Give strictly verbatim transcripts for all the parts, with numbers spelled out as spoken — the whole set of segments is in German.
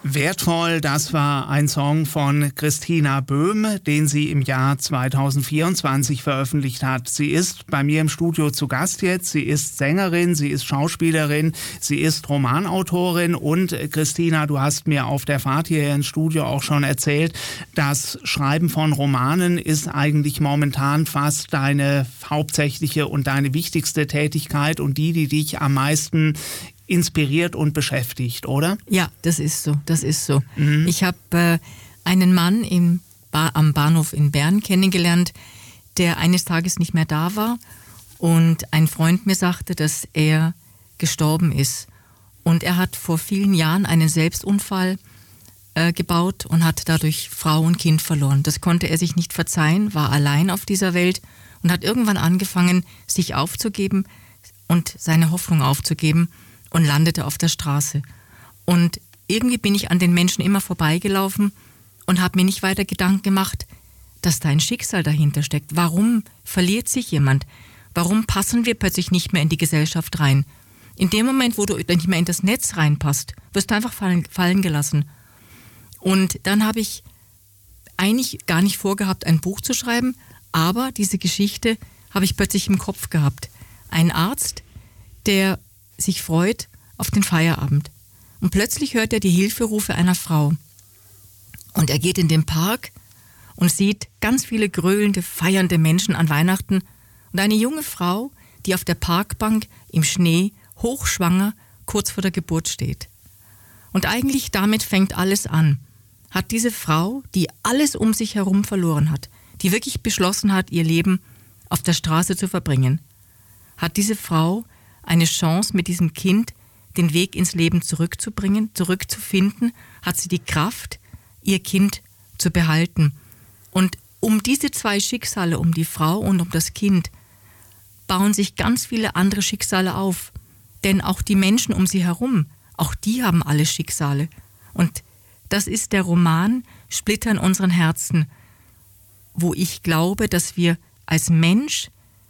Wertvoll, das war ein Song von Christina Böhm, den sie im Jahr zweitausendvierundzwanzig veröffentlicht hat. Sie ist bei mir im Studio zu Gast jetzt. Sie ist Sängerin, sie ist Schauspielerin, sie ist Romanautorin und Christina, du hast mir auf der Fahrt hierher ins Studio auch schon erzählt, das Schreiben von Romanen ist eigentlich momentan fast deine hauptsächliche und deine wichtigste Tätigkeit und die, die dich am meisten inspiriert und beschäftigt, oder? Ja, das ist so, das ist so. Mhm. Ich habe äh, einen Mann im ba- am Bahnhof in Bern kennengelernt, der eines Tages nicht mehr da war und ein Freund mir sagte, dass er gestorben ist. Und er hat vor vielen Jahren einen Selbstunfall äh, gebaut und hat dadurch Frau und Kind verloren. Das konnte er sich nicht verzeihen, war allein auf dieser Welt und hat irgendwann angefangen, sich aufzugeben und seine Hoffnung aufzugeben. Und landete auf der Straße. Und irgendwie bin ich an den Menschen immer vorbeigelaufen und habe mir nicht weiter Gedanken gemacht, dass da ein Schicksal dahinter steckt. Warum verliert sich jemand? Warum passen wir plötzlich nicht mehr in die Gesellschaft rein? In dem Moment, wo du nicht mehr in das Netz reinpasst, wirst du einfach fallen, fallen gelassen. Und dann habe ich eigentlich gar nicht vorgehabt, ein Buch zu schreiben, aber diese Geschichte habe ich plötzlich im Kopf gehabt. Ein Arzt, der sich freut auf den Feierabend. Und plötzlich hört er die Hilferufe einer Frau. Und er geht in den Park und sieht ganz viele gröhlende, feiernde Menschen an Weihnachten und eine junge Frau, die auf der Parkbank im Schnee, hochschwanger, kurz vor der Geburt steht. Und eigentlich damit fängt alles an. Hat diese Frau, die alles um sich herum verloren hat, die wirklich beschlossen hat, ihr Leben auf der Straße zu verbringen, hat diese Frau eine Chance, mit diesem Kind den Weg ins Leben zurückzubringen, zurückzufinden, hat sie die Kraft, ihr Kind zu behalten. Und um diese zwei Schicksale, um die Frau und um das Kind, bauen sich ganz viele andere Schicksale auf. Denn auch die Menschen um sie herum, auch die haben alle Schicksale. Und das ist der Roman Splitter in unseren Herzen, wo ich glaube, dass wir als Mensch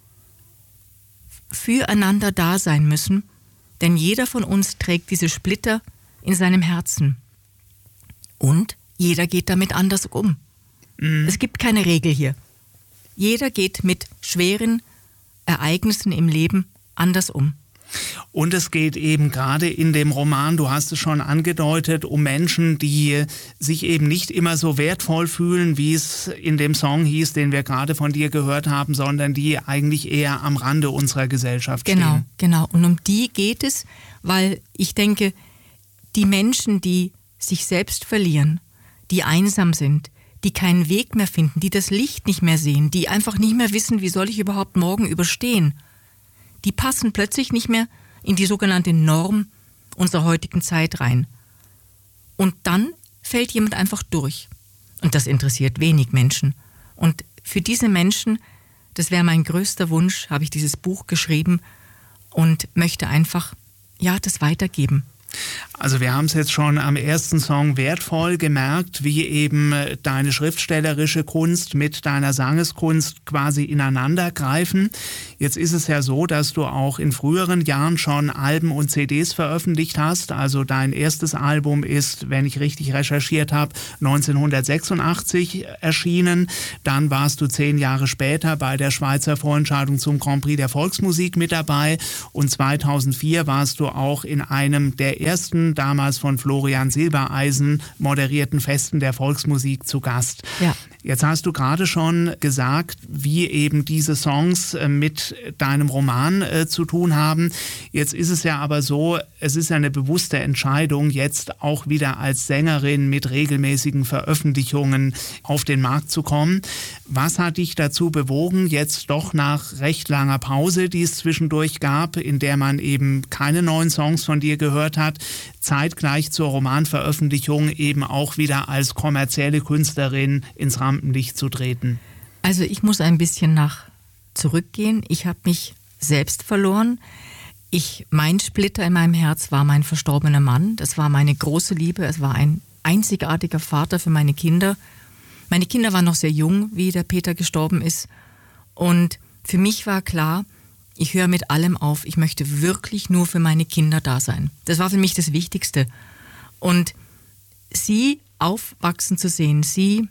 füreinander da sein müssen, denn jeder von uns trägt diese Splitter in seinem Herzen. Und jeder geht damit anders um. Mhm. Es gibt keine Regel hier. Jeder geht mit schweren Ereignissen im Leben anders um. Und es geht eben gerade in dem Roman, du hast es schon angedeutet, um Menschen, die sich eben nicht immer so wertvoll fühlen, wie es in dem Song hieß, den wir gerade von dir gehört haben, sondern die eigentlich eher am Rande unserer Gesellschaft stehen. Genau, genau. Und um die geht es, weil ich denke, die Menschen, die sich selbst verlieren, die einsam sind, die keinen Weg mehr finden, die das Licht nicht mehr sehen, die einfach nicht mehr wissen, wie soll ich überhaupt morgen überstehen, die passen plötzlich nicht mehr in die sogenannte Norm unserer heutigen Zeit rein. Und dann fällt jemand einfach durch. Und das interessiert wenig Menschen. Und für diese Menschen, das wäre mein größter Wunsch, habe ich dieses Buch geschrieben und möchte einfach, ja, das weitergeben. Also wir haben es jetzt schon am ersten Song Wertvoll gemerkt, wie eben deine schriftstellerische Kunst mit deiner Sangeskunst quasi ineinander greifen. Jetzt ist es ja so, dass du auch in früheren Jahren schon Alben und C Ds veröffentlicht hast. Also dein erstes Album ist, wenn ich richtig recherchiert habe, neunzehnhundertsechsundachtzig erschienen. Dann warst du zehn Jahre später bei der Schweizer Vorentscheidung zum Grand Prix der Volksmusik mit dabei. Und zweitausendvier warst du auch in einem der ersten, damals von Florian Silbereisen moderierten Festen der Volksmusik zu Gast. Ja. Jetzt hast du gerade schon gesagt, wie eben diese Songs mit deinem Roman äh, zu tun haben. Jetzt ist es ja aber so, es ist ja eine bewusste Entscheidung, jetzt auch wieder als Sängerin mit regelmäßigen Veröffentlichungen auf den Markt zu kommen. Was hat dich dazu bewogen, jetzt doch nach recht langer Pause, die es zwischendurch gab, in der man eben keine neuen Songs von dir gehört hat, zeitgleich zur Romanveröffentlichung eben auch wieder als kommerzielle Künstlerin ins Rampenlicht zu treten? Also ich muss ein bisschen nach zurückgehen. Ich habe mich selbst verloren. Ich, mein Splitter in meinem Herz war mein verstorbener Mann. Das war meine große Liebe. Es war ein einzigartiger Vater für meine Kinder. Meine Kinder waren noch sehr jung, wie der Peter gestorben ist. Und für mich war klar, ich höre mit allem auf. Ich möchte wirklich nur für meine Kinder da sein. Das war für mich das Wichtigste. Und sie aufwachsen zu sehen, sie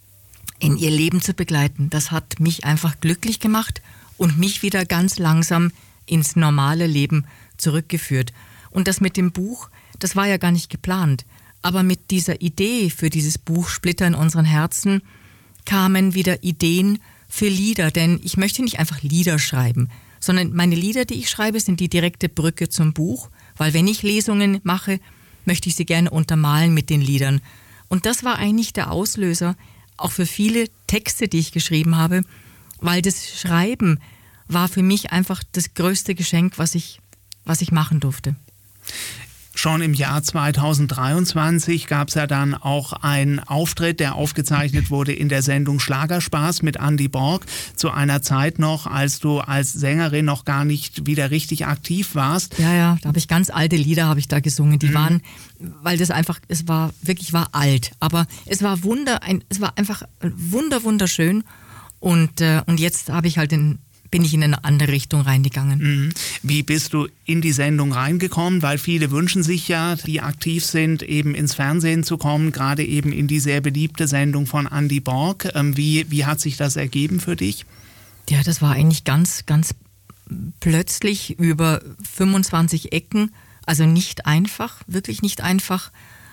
in ihr Leben zu begleiten, das hat mich einfach glücklich gemacht und mich wieder ganz langsam ins normale Leben zurückgeführt. Und das mit dem Buch, das war ja gar nicht geplant. Aber mit dieser Idee für dieses Buch Splitter in unseren Herzen kamen wieder Ideen für Lieder. Denn ich möchte nicht einfach Lieder schreiben, sondern meine Lieder, die ich schreibe, sind die direkte Brücke zum Buch. Weil wenn ich Lesungen mache, möchte ich sie gerne untermalen mit den Liedern. Und das war eigentlich der Auslöser, auch für viele Texte, die ich geschrieben habe, weil das Schreiben war für mich einfach das größte Geschenk, was ich, was ich machen durfte. Schon im Jahr zweitausenddreiundzwanzig gab es ja dann auch einen Auftritt, der aufgezeichnet wurde in der Sendung Schlagerspaß mit Andy Borg, zu einer Zeit noch, als du als Sängerin noch gar nicht wieder richtig aktiv warst. Ja, ja, da habe ich ganz alte Lieder habe ich da gesungen. Die mhm. waren, weil das einfach, es war wirklich war alt, aber es war wunder, ein, es war einfach wunder wunderschön und äh, und jetzt habe ich halt den bin ich in eine andere Richtung reingegangen. Wie bist du in die Sendung reingekommen? Weil viele wünschen sich ja, die aktiv sind, eben ins Fernsehen zu kommen, gerade eben in die sehr beliebte Sendung von Andy Borg. Wie, wie hat sich das ergeben für dich? Ja, das war eigentlich ganz, ganz plötzlich über fünfundzwanzig Ecken. Also nicht einfach, wirklich nicht einfach.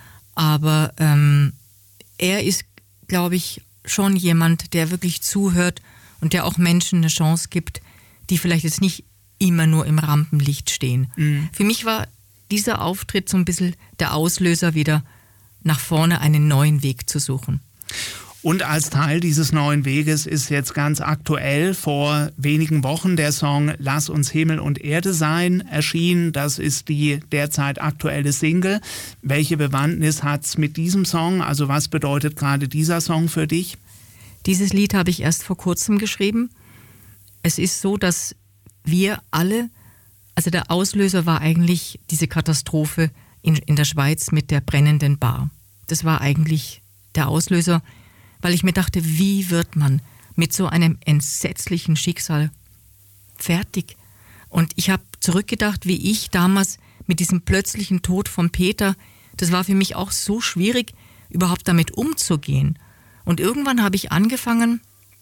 Aber ähm, er ist, glaube ich, schon jemand, der wirklich zuhört und der auch Menschen eine Chance gibt, die vielleicht jetzt nicht immer nur im Rampenlicht stehen. Mhm. Für mich war dieser Auftritt so ein bisschen der Auslöser, wieder nach vorne einen neuen Weg zu suchen. Und als Teil dieses neuen Weges ist jetzt ganz aktuell vor wenigen Wochen der Song Lass uns Himmel und Erde sein erschienen. Das ist die derzeit aktuelle Single. Welche Bewandtnis hat es mit diesem Song? Also was bedeutet gerade dieser Song für dich? Dieses Lied habe ich erst vor kurzem geschrieben. Es ist so, dass wir alle, also der Auslöser war eigentlich diese Katastrophe in, in der Schweiz mit der brennenden Bar. Das war eigentlich der Auslöser, weil ich mir dachte, wie wird man mit so einem entsetzlichen Schicksal fertig? Und ich habe zurückgedacht, wie ich damals mit diesem plötzlichen Tod von Peter, das war für mich auch so schwierig, überhaupt damit umzugehen. Und irgendwann habe ich angefangen,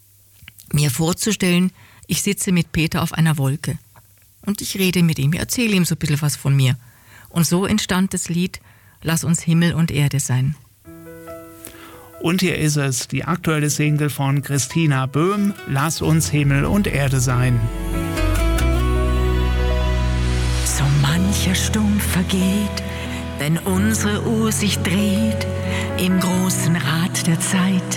mir vorzustellen, ich sitze mit Peter auf einer Wolke. Und ich rede mit ihm, ich erzähle ihm so ein bisschen was von mir. Und so entstand das Lied Lass uns Himmel und Erde sein. Und hier ist es, die aktuelle Single von Christina Böhm, Lass uns Himmel und Erde sein. So mancher Sturm vergeht, wenn unsere Uhr sich dreht im großen Rad der Zeit.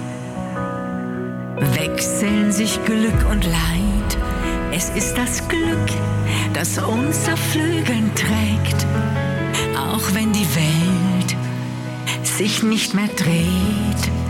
Wechseln sich Glück und Leid. Es ist das Glück, das uns auf Flügeln trägt, auch wenn die Welt sich nicht mehr dreht.